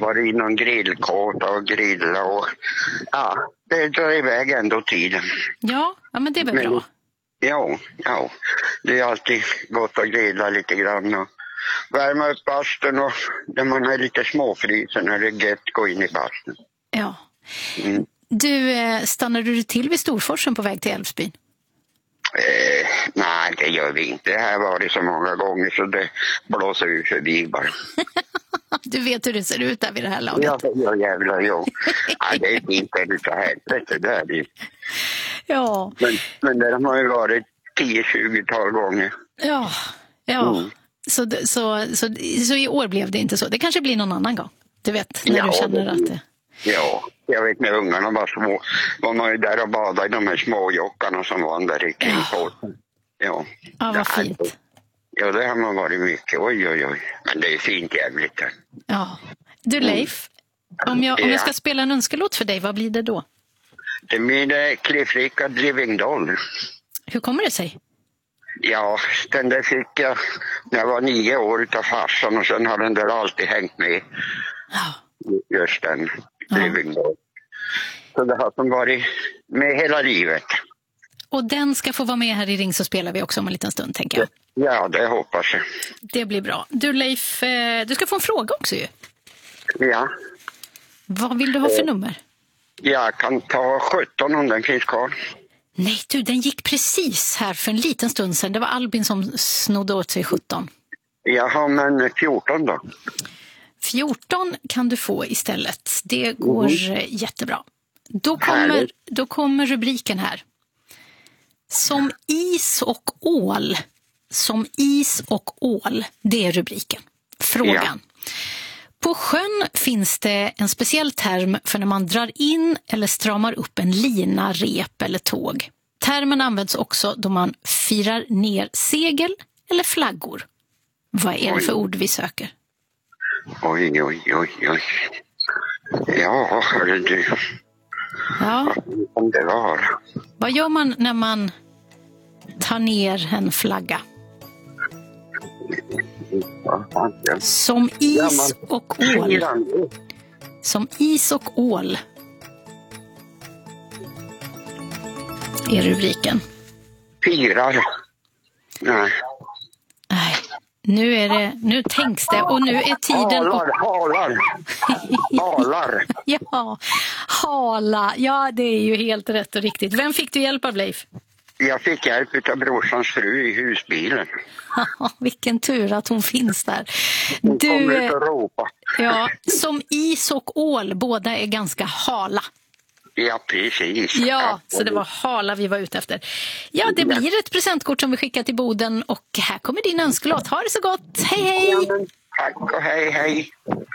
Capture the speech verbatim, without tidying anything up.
varit i någon grillkåta och grilla och ja, det drar iväg ändå tiden. Ja, ja men det är väl Men, bra. ja, ja, det är alltid gott att grilla lite grann och värma upp bastun och när man är lite småfrysen är det gött att gå in i bastun. Ja. Mm. Du, eh, stannade du till vid Storforsen på väg till Älvsbyn? Eh, nej, det gör vi inte. Det här var det så många gånger så det blåser ut förbi bara. Du vet hur det ser ut där vid det här laget. Ja, ja jävlar, jo. Ja, det är inte utav helvete, det är det. Ja. Men, men det har ju varit tio tjugo tal gånger. Ja, ja. Mm. Så, så, så, så i år blev det inte så. Det kanske blir någon annan gång. Du vet, när Ja, du känner det- att det... Ja, jag vet när ungarna var små var man ju där och badade i de här små jockarna som var där i kring båten. Ja. Ja, vad Det här- fint. Ja, det har man varit mycket. Oj, oj, oj. Men det är fint jävligt där. Ja. Du Leif, om jag, om Ja. jag ska spela en önskelåt för dig, vad blir det då? Det blir det Cliff Richard Living Doll. Hur kommer det sig? Ja, den där fick jag när jag var nio år utav farsan och sen har den där alltid hängt med. Ja. Just den, Ja. Living Doll. Så det har som varit med hela livet. Och den ska få vara med här i Ring så spelar vi också om en liten stund, tänker jag. Ja, det hoppas jag. Det blir bra. Du Leif, eh, du ska få en fråga också ju. Ja, Vad vill du ha för nummer? jag kan ta sjutton om den finns kvar. Nej du, den gick precis här för en liten stund sedan. Det var Albin som snodde åt sig sjutton. Jaha, men fjorton då? fjorton kan du få istället. Det går mm. jättebra. Då kommer, Härligt. då kommer rubriken här. Som is och ål. Som is och ål. Det är rubriken. Frågan. Ja. På sjön finns det en speciell term för när man drar in eller stramar upp en lina, rep eller tåg. Termen används också då man firar ner segel eller flaggor. Vad är det för ord vi söker? Oj, oj, oj, oj. Ja, hörru du. Ja. Om det var. Vad gör man när man tar ner en flagga? Som is och ål. Som is och ål. Är rubriken. Firar. Nej. Nej. Nu är det, nu tänks det och nu är tiden... Halar, halar. Halar. Ja, hala. Ja, det är ju helt rätt och riktigt. Vem fick du hjälp av, Leif? Jag fick hjälp av brorsans fru i husbilen. Vilken tur att hon finns där. Hon Du, kommer ut och ropa. ja, som is och ål, båda är ganska hala. Ja, precis. Ja, så det var hala vi var ute efter. Ja, det blir ett presentkort som vi skickar till Boden och här kommer din önskelåt. Ha det så gott. Hej, hej! Tack och hej, hej.